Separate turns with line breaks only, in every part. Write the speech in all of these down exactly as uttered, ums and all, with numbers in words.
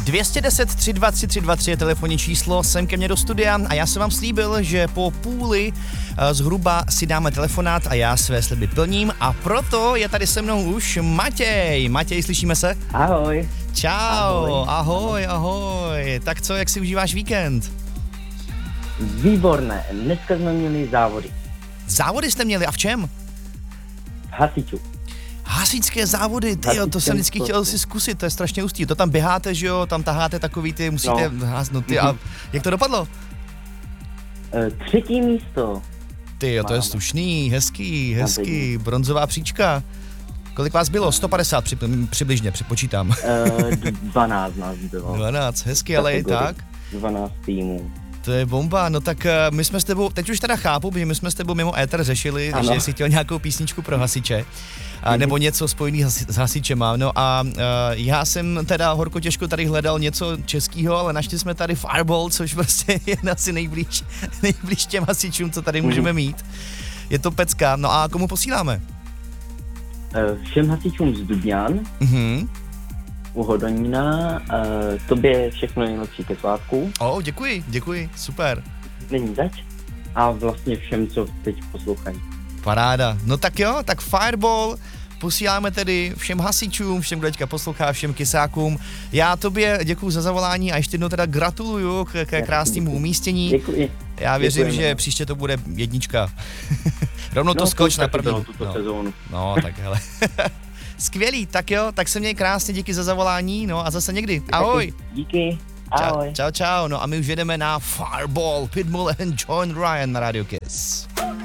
dvě stě deset, tři dva tři, tři dva tři je telefonní číslo, sem ke mně do studia a já jsem vám slíbil, že po půli uh, zhruba si dáme telefonát a já své sliby plním a proto je tady se mnou už Matěj. Matěj, slyšíme se?
Ahoj.
Čau, ahoj, ahoj, ahoj. Tak co, jak si užíváš víkend?
Výborné, dneska jsme měli závody.
Závody jste měli a v čem?
Hasičů.
Hasičské závody, tyjo, to jsem vždycky chtěl si zkusit, to je strašně hustý. To tam běháte, že jo, tam taháte takový ty, musíte
No.
háznout ty a jak to dopadlo?
E, třetí místo.
Tyjo, to je
Máme.
slušný, hezký, hezký,
Nádherný.
bronzová příčka. Kolik vás bylo? sto padesát při, přibližně, připočítám.
E, dvanáct nás bylo.
dvanáct, hezky, ale i tak.
dvanáct týmů.
To je bomba, no tak uh, my jsme s tebou, teď už teda chápu, že my jsme s tebou mimo éter řešili,
Ano.
že jsi chtěl nějakou písničku pro hasiče, a, nebo něco spojený hasi, s hasičema, no a uh, já jsem teda horko těžko tady hledal něco českého, ale našli jsme tady Fireball, což prostě je asi nejblíž, nejblíž těm hasičům, co tady můžeme mít. Je to pecka, no a komu posíláme?
E, všem hasičům z Dubňan,
Mhm.
u Hodonína, e, tobě všechno nejlepší ke svátku.
O, děkuji, děkuji, super.
Není zač. A vlastně všem, co teď poslouchají.
Paráda. No tak jo, tak Fireball posíláme tedy všem hasičům, všem, kdo teďka poslouchá, všem kysákům. Já tobě děkuju za zavolání a ještě jednou teda gratuluju k, k krásnému umístění.
Děkuji.
Já věřím,
Děkujeme.
že příště to bude jednička. Rovno to
No,
skoč
to
na
taky
první.
bylo tuto
No.
sezónu.
no, tak hele. Skvělý, tak jo, tak se měj krásně, díky za zavolání, no a zase někdy. Ahoj.
Díky.
Čau,
Ahoj.
čau, čau, no a my už jedeme na Fireball, Pitbull and John Ryan na Radio Kiss.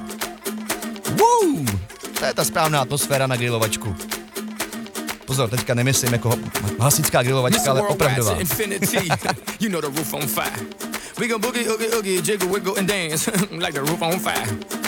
Woo! To je ta správná atmosféra na grilovačku. Pozor, teďka nemyslím jako hasičská grilovačka, ale opravdová.
You know the roof on fire. We gon' boogie, oogie, oogie, jiggle, wiggle, and dance like the roof on fire.